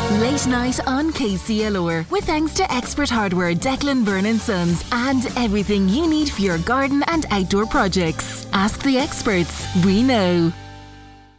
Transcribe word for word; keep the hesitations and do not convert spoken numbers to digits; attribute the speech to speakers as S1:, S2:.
S1: Late night on K C L R with thanks to Expert Hardware, Declan Byrne and Sons, and everything you need for your garden and outdoor projects. Ask the experts. We know.